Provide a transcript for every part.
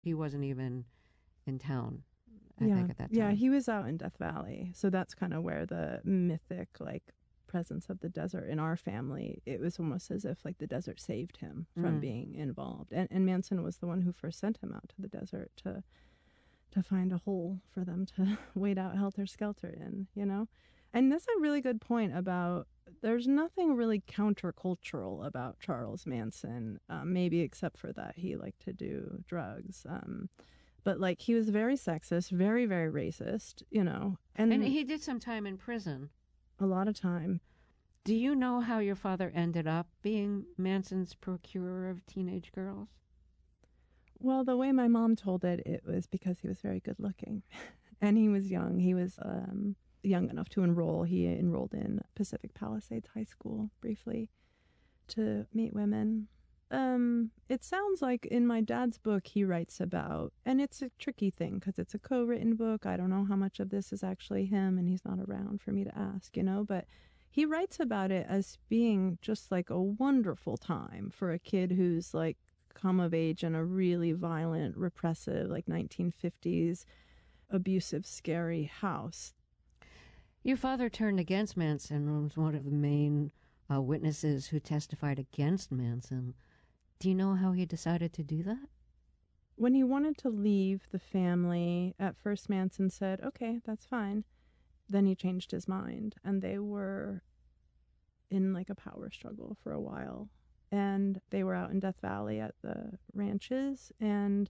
He wasn't even in town, I Yeah. think, at that time. Yeah, he was out in Death Valley. So that's kind of where the mythic, like, presence of the desert in our family, it was almost as if, like, the desert saved him from being involved. And Manson was the one who first sent him out to the desert to find a hole for them to wait out helter-skelter in, you know? And that's a really good point about there's nothing really countercultural about Charles Manson, maybe except for that he liked to do drugs. But, like, he was very sexist, very, very racist, you know. And he did some time in prison. A lot of time. Do you know how your father ended up being Manson's procurer of teenage girls? Well, the way my mom told it, it was because he was very good looking. And he was young. He was young enough to enroll. He enrolled in Pacific Palisades High School briefly to meet women. It sounds like in my dad's book he writes about, and it's a tricky thing because it's a co-written book. I don't know how much of this is actually him, and he's not around for me to ask, you know, but he writes about it as being just like a wonderful time for a kid who's like come of age in a really violent, repressive, like 1950s, abusive, scary house. Your father turned against Manson and was one of the main witnesses who testified against Manson. Do you know how he decided to do that? When he wanted to leave the family, at first Manson said, okay, that's fine. Then he changed his mind, and they were in like a power struggle for a while. And they were out in Death Valley at the ranches, and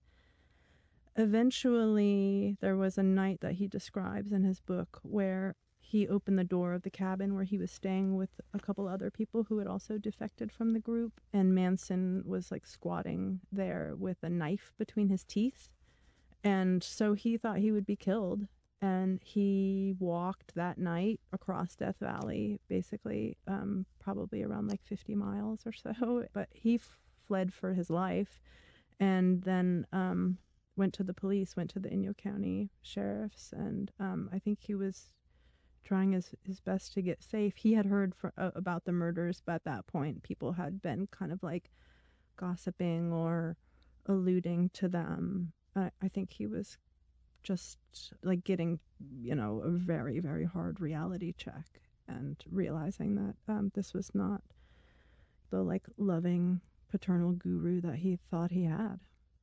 eventually there was a night that he describes in his book where he opened the door of the cabin where he was staying with a couple other people who had also defected from the group, and Manson was like squatting there with a knife between his teeth. And so he thought he would be killed, and he walked that night across Death Valley, basically probably around like 50 miles or so, but he fled for his life, and then went to the police, went to the Inyo County sheriffs, and I think he was trying his best to get safe. He had heard about the murders, but at that point people had been kind of like gossiping or alluding to them. I think he was just like getting, you know, a very, very hard reality check and realizing that this was not the like loving paternal guru that he thought he had.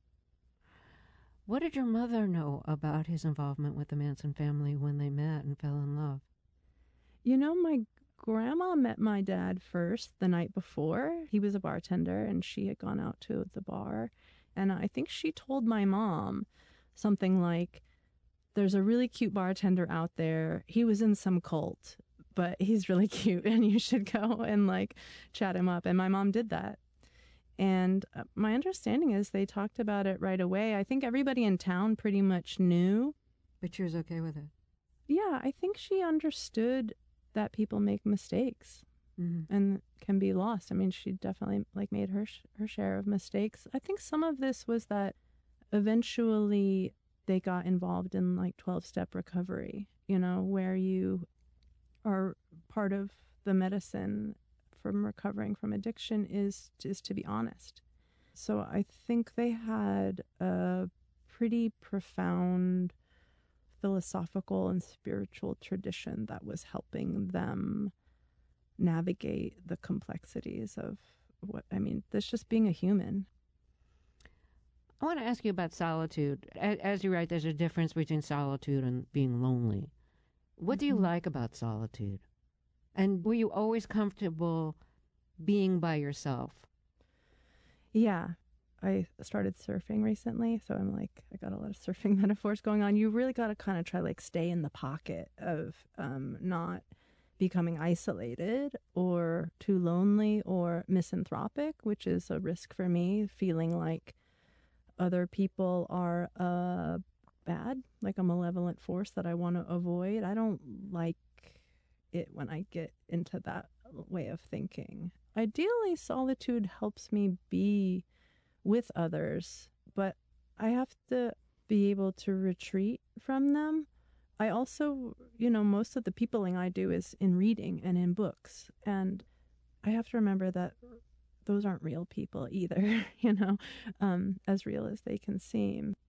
What did your mother know about his involvement with the Manson family when they met and fell in love? You know, my grandma met my dad first the night before. He was a bartender and she had gone out to the bar. And I think she told my mom something like, there's a really cute bartender out there. He was in some cult, but he's really cute and you should go and like chat him up. And my mom did that. And my understanding is they talked about it right away. I think everybody in town pretty much knew. But she was okay with it? Yeah, I think she understood that people make mistakes and can be lost. I mean, she definitely like made her share of mistakes. I think some of this was that eventually they got involved in like 12-step recovery, you know, where you are part of the medicine from recovering from addiction is to be honest. So I think they had a pretty profound philosophical and spiritual tradition that was helping them navigate the complexities of what, I mean, that's just being a human. I want to ask you about solitude. As you write, there's a difference between solitude and being lonely. What do you like about solitude? And were you always comfortable being by yourself? Yeah. I started surfing recently, so I'm like, I got a lot of surfing metaphors going on. You really got to kind of try like stay in the pocket of not becoming isolated or too lonely or misanthropic, which is a risk for me, feeling like other people are bad, like a malevolent force that I want to avoid. I don't like it when I get into that way of thinking. Ideally, solitude helps me be with others, but I have to be able to retreat from them. I also, you know, most of the peopling I do is in reading and in books. And I have to remember that those aren't real people either, you know, as real as they can seem.